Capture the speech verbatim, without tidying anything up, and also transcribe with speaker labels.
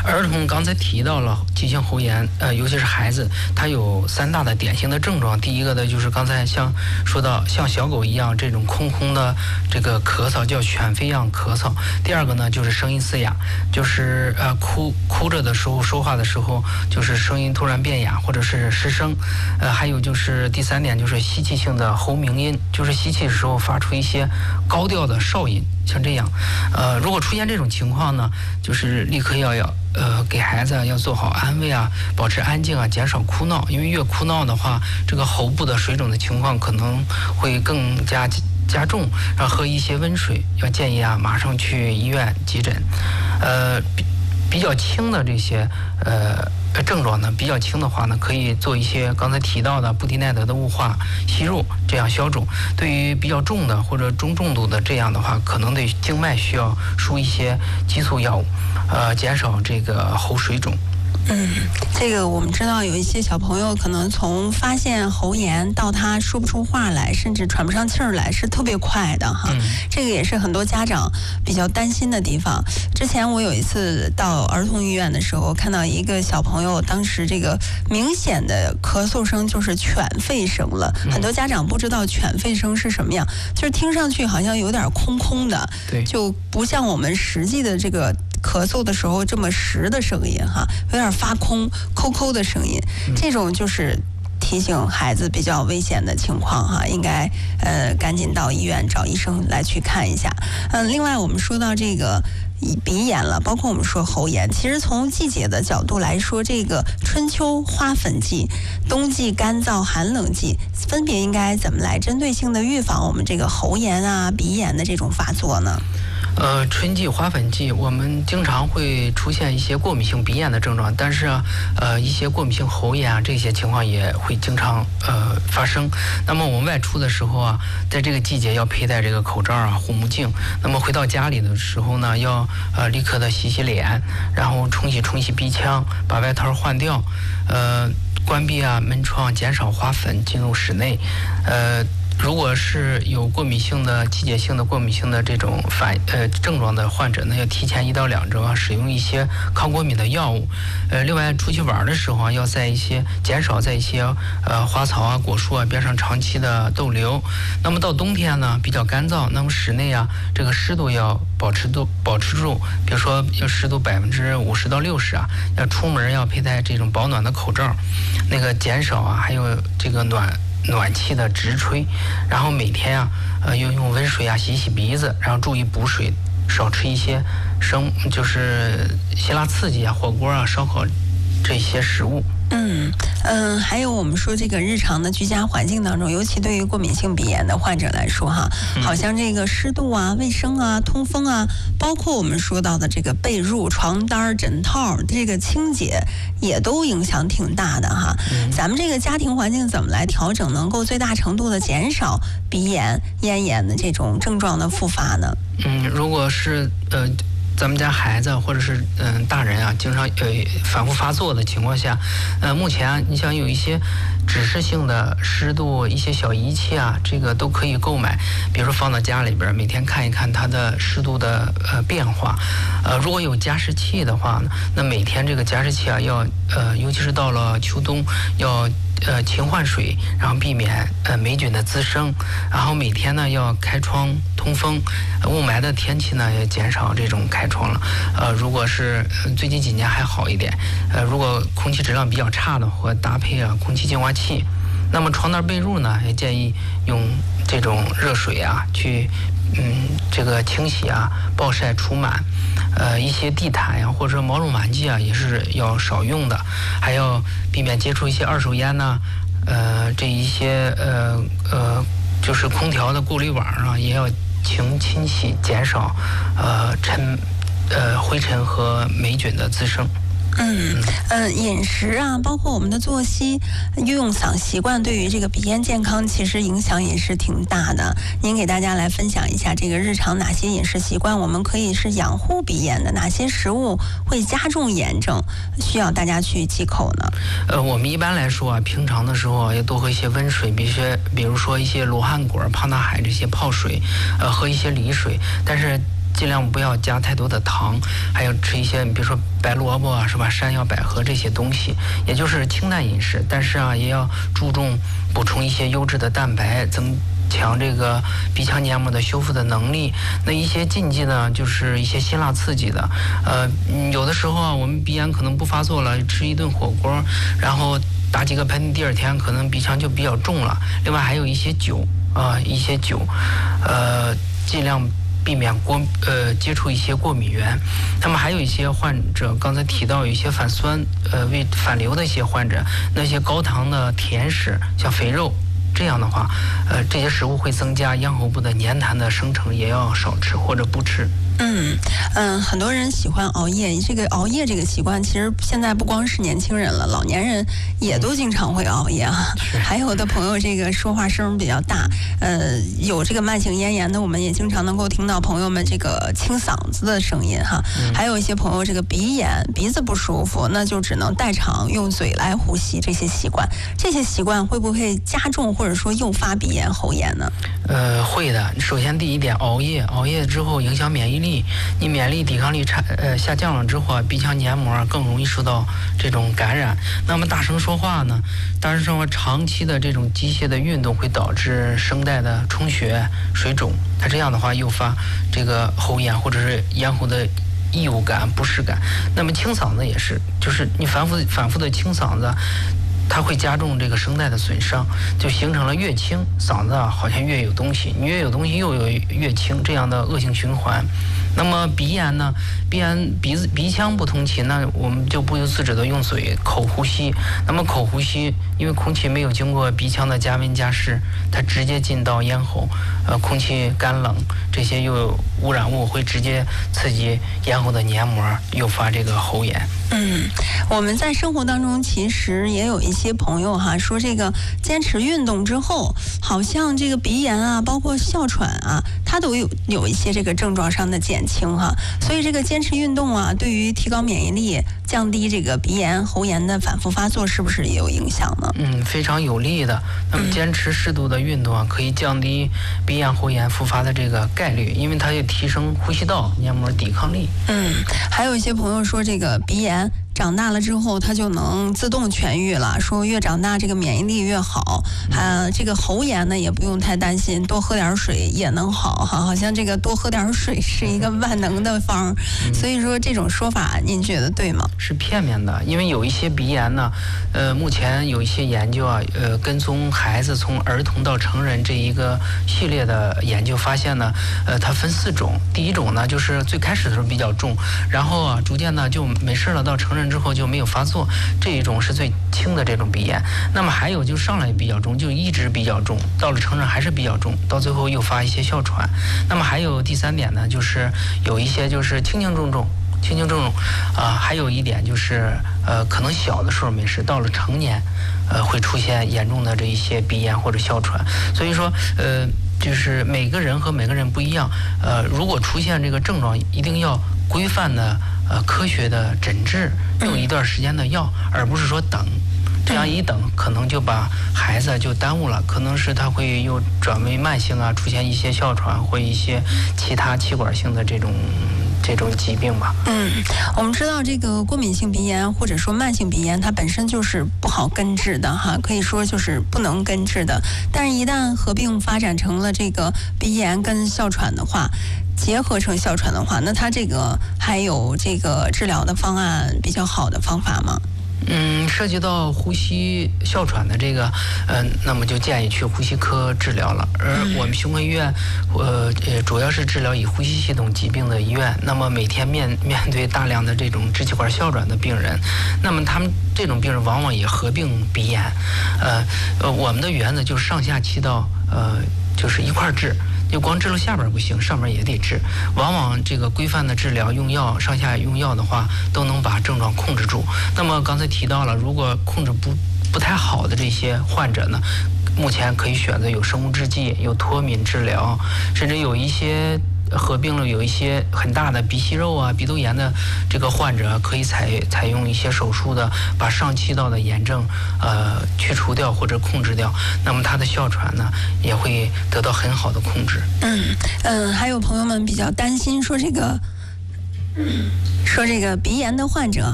Speaker 1: 儿童刚才提到了急性喉炎，呃，尤其是孩子，他有三大的典型的症状。第一个呢，就是刚才像说到像小狗一样这种空空的这个咳嗽，叫犬吠样咳嗽。第二个呢，就是声音嘶哑，就是呃哭哭着的时候说话的时候，就是声音突然变哑或者是失声。呃，还有就是第三点就是吸气性的喉鸣音，就是吸气的时候发出一些高调的哨音，像这样。呃，如果出现这种情况呢，就是立刻要要呃给孩子要做好安慰啊，保持安静啊，减少哭闹，因为越哭闹的话，这个喉部的水肿的情况可能会更加加重，然后喝一些温水，要建议啊马上去医院急诊。呃，比比较轻的这些呃症状呢，比较轻的话呢，可以做一些刚才提到的布地奈德的雾化吸入，这样消肿。对于比较重的或者中重度的这样的话，可能得静脉需要输一些激素药物，呃，减少这个喉水肿。
Speaker 2: 嗯，这个我们知道有一些小朋友可能从发现喉炎到他说不出话来，甚至喘不上气儿来是特别快的哈。嗯、这个也是很多家长比较担心的地方。之前我有一次到儿童医院的时候，看到一个小朋友，当时这个明显的咳嗽声就是犬吠声了。嗯、很多家长不知道犬吠声是什么样，就是听上去好像有点空空的，
Speaker 1: 对，
Speaker 2: 就不像我们实际的这个咳嗽的时候这么实的声音哈，有点发空抠抠的声音，这种就是提醒孩子比较危险的情况哈，应该呃赶紧到医院找医生来去看一下。嗯、呃，另外我们说到这个鼻炎了，包括我们说喉炎，其实从季节的角度来说，这个春秋花粉季、冬季干燥寒冷季，分别应该怎么来针对性的预防我们这个喉炎啊、鼻炎的这种发作呢？
Speaker 1: 呃，春季花粉季，我们经常会出现一些过敏性鼻炎的症状，但是啊，呃，一些过敏性喉炎啊，这些情况也会经常呃发生。那么我们外出的时候啊，在这个季节要佩戴这个口罩啊、护目镜。那么回到家里的时候呢，要呃立刻的洗洗脸，然后冲洗冲洗鼻腔，把外套换掉，呃，关闭啊门窗，减少花粉进入室内，呃。如果是有过敏性的、季节性的过敏性的这种反呃症状的患者呢，要提前一到两周啊，使用一些抗过敏的药物。呃，另外出去玩的时候啊，要在一些减少在一些呃花草啊、果树啊边上长期的逗留。那么到冬天呢，比较干燥，那么室内啊，这个湿度要保持度保持住，比如说要湿度百分之五十到六十啊，要出门要佩戴这种保暖的口罩，那个减少啊，还有这个暖。暖气的直吹，然后每天啊，呃，要用温水啊洗洗鼻子，然后注意补水，少吃一些生就是辛辣刺激啊、火锅啊、烧烤这些食物。
Speaker 2: 嗯嗯，还有我们说这个日常的居家环境当中，尤其对于过敏性鼻炎的患者来说哈，好像这个湿度啊、卫生啊、通风啊，包括我们说到的这个被褥、床单、枕套这个清洁，也都影响挺大的哈。嗯、咱们这个家庭环境怎么来调整，能够最大程度的减少鼻炎、咽炎的这种症状的复发呢？
Speaker 1: 嗯，如果是呃。咱们家孩子或者是嗯、呃、大人啊，经常呃反复发作的情况下，呃，目前、啊、你想有一些指示性的湿度一些小仪器啊，这个都可以购买，比如说放到家里边，每天看一看它的湿度的呃变化。呃，如果有加湿器的话呢，那每天这个加湿器啊要呃，尤其是到了秋冬要。呃，勤换水，然后避免呃霉菌的滋生，然后每天呢要开窗通风，呃、雾霾的天气呢也减少这种开窗了。呃，如果是、呃、最近几年还好一点，呃，如果空气质量比较差的，或搭配啊空气净化器。那么床单被褥呢，也建议用这种热水啊去嗯这个清洗啊、暴晒除螨。呃，一些地毯呀，或者毛绒玩具啊，也是要少用的，还要避免接触一些二手烟呐、呃，这一些呃呃，就是空调的过滤网啊，也要勤清洗，减少呃尘呃灰尘和霉菌的滋生。
Speaker 2: 嗯呃，饮食啊，包括我们的作息、用嗓习惯，对于这个鼻炎健康其实影响也是挺大的。您给大家来分享一下，这个日常哪些饮食习惯我们可以是养护鼻炎的，哪些食物会加重炎症，需要大家去忌口呢？
Speaker 1: 呃，我们一般来说啊，平常的时候要多喝一些温水，比如说比如说一些罗汉果、胖大海这些泡水，呃，喝一些梨水，但是。 尽量不要加太多的糖，还有吃一些比如说白萝卜啊，是吧？山药、百合这些东西，也就是清淡饮食。但是啊，也要注重补充一些优质的蛋白，增强这个鼻腔黏膜的修复的能力。那一些禁忌呢，就是一些辛辣刺激的，呃，有的时候啊，我们鼻炎可能不发作了，吃一顿火锅，然后打几个喷嚏，第二天可能鼻腔就比较重了。另外还有一些酒啊、呃，一些酒，呃，尽量避免过呃接触一些过敏源。那么还有一些患者，刚才提到有一些反酸呃胃反流的一些患者，那些高糖的甜食，像肥肉。这样的话，呃，这些食物会增加咽喉部的黏痰的生成，也要少吃或者不吃。
Speaker 2: 嗯嗯，很多人喜欢熬夜，这个熬夜这个习惯，其实现在不光是年轻人了，老年人也都经常会熬夜啊。嗯、还有的朋友这个说话声比较大，呃，有这个慢性咽炎的，我们也经常能够听到朋友们这个清嗓子的声音哈。嗯、还有一些朋友这个鼻炎，鼻子不舒服，那就只能代偿用嘴来呼吸，这些习惯，这些习惯会不会加重或者说诱发鼻炎、喉炎呢？
Speaker 1: 呃，会的。首先第一点，熬夜，熬夜之后影响免疫力。你免疫力抵抗力差呃下降了之后，鼻腔黏膜更容易受到这种感染。那么大声说话呢，大声说话长期的这种机械的运动会导致声带的充血、水肿，它这样的话诱发这个喉炎或者是咽喉的异物感、不适感。那么清嗓子也是，就是你反复反复的清嗓子，它会加重这个声带的损伤，就形成了越清嗓子啊好像越有东西，你越有东西又有越清，这样的恶性循环。那么鼻炎呢？鼻炎鼻子鼻腔不通气，那我们就不由自主的用嘴口呼吸。那么口呼吸，因为空气没有经过鼻腔的加温加湿，它直接进到咽喉，呃，空气干冷，这些又有污染物会直接刺激咽喉的黏膜，诱发这个喉炎。
Speaker 2: 嗯，我们在生活当中其实也有一些朋友哈，说这个坚持运动之后，好像这个鼻炎啊，包括哮喘啊，它都有有一些这个症状上的减轻哈。所以这个坚持运动啊，对于提高免疫力、降低这个鼻炎、喉炎的反复发作，是不是也有影响呢？
Speaker 1: 嗯，非常有利的。那么坚持适度的运动啊，可以降低鼻炎、喉炎复发的这个概率，因为它也提升呼吸道黏膜抵抗力。
Speaker 2: 嗯，还有一些朋友说这个鼻炎长大了之后，它就能自动痊愈了。说越长大，这个免疫力越好。啊，这个喉炎呢，也不用太担心，多喝点水也能好哈。好像这个多喝点水是一个万能的方。嗯、所以说这种说法，您觉得对吗？
Speaker 1: 是片面的，因为有一些鼻炎呢，呃，目前有一些研究啊，呃，跟踪孩子从儿童到成人这一个系列的研究发现呢，呃，它分四种。第一种呢，就是最开始的时候比较重，然后啊，逐渐呢就没事了，到成人之后就没有发作，这一种是最轻的这种鼻炎。那么还有就上来比较重，就一直比较重，到了成人还是比较重，到最后诱发一些哮喘。那么还有第三点呢，就是有一些就是轻轻重重。轻轻重重，啊、呃，还有一点就是，呃，可能小的时候没事，到了成年，呃，会出现严重的这一些鼻炎或者哮喘。所以说，呃，就是每个人和每个人不一样，呃，如果出现这个症状，一定要规范的、呃，科学的诊治，用一段时间的药，而不是说等。这样一等，可能就把孩子就耽误了，可能是他会又转为慢性啊，出现一些哮喘或一些其他气管性的这种这种疾病吧。
Speaker 2: 嗯，我们知道这个过敏性鼻炎或者说慢性鼻炎，它本身就是不好根治的哈，可以说就是不能根治的。但是，一旦合并发展成了这个鼻炎跟哮喘的话，结合成哮喘的话，那它这个还有这个治疗的方案比较好的方法吗？
Speaker 1: 嗯，涉及到呼吸哮喘的这个，嗯、呃，那么就建议去呼吸科治疗了。而我们胸科医院，呃，主要是治疗以呼吸系统疾病的医院。那么每天面面对大量的这种支气管哮喘的病人，那么他们这种病人往往也合并鼻炎。呃呃，我们的原则就是上下气道，呃，就是一块治。就光治疗下边不行，上面也得治。往往这个规范的治疗用药，上下用药的话，都能把症状控制住。那么刚才提到了，如果控制不不太好的这些患者呢，目前可以选择有生物制剂、有脱敏治疗，甚至有一些合并了有一些很大的鼻息肉啊、鼻窦炎的这个患者，可以采采用一些手术的，把上气道的炎症呃去除掉或者控制掉，那么他的哮喘呢也会得到很好的控制。
Speaker 2: 嗯嗯，还有朋友们比较担心说这个。说这个鼻炎的患者